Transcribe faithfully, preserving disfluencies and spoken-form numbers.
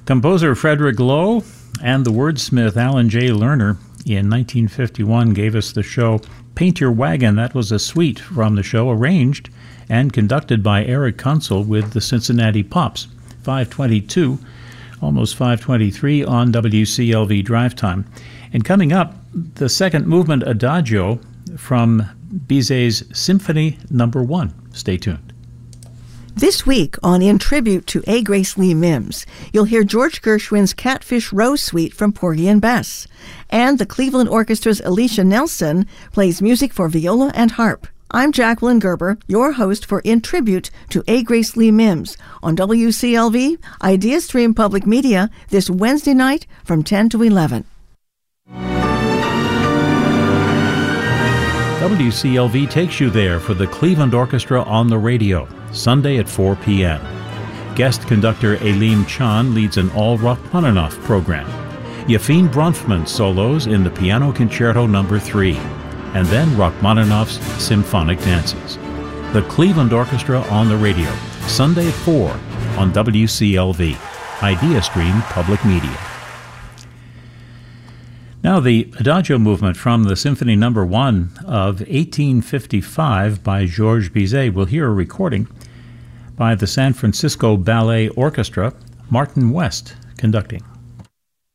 Composer Frederick Loewe and the wordsmith Alan J. Lerner in nineteen fifty-one gave us the show Paint Your Wagon. That was a suite from the show, arranged and conducted by Eric Kunsel with the Cincinnati Pops. five twenty-two, almost five twenty-three on W C L V Drive Time. And coming up, the second movement Adagio from Bizet's Symphony Number One. Stay tuned. This week on In Tribute to A. Grace Lee Mims, you'll hear George Gershwin's Catfish Rose Suite from Porgy and Bess. And the Cleveland Orchestra's Alicia Nelson plays music for viola and harp. I'm Jacqueline Gerber, your host for In Tribute to A. Grace Lee Mims on W C L V Idea Stream Public Media this Wednesday night from ten to eleven. W C L V takes you there for the Cleveland Orchestra on the radio, Sunday at four p.m. Guest conductor Aleem Chan leads an all Rachmaninoff program. Yefim Bronfman solos in the Piano Concerto Number three, and then Rachmaninoff's Symphonic Dances. The Cleveland Orchestra on the radio, Sunday at four on W C L V, Idea Stream Public Media. Now, the Adagio movement from the Symphony Number One of eighteen fifty-five by Georges Bizet. We'll hear a recording by the San Francisco Ballet Orchestra, Martin West conducting.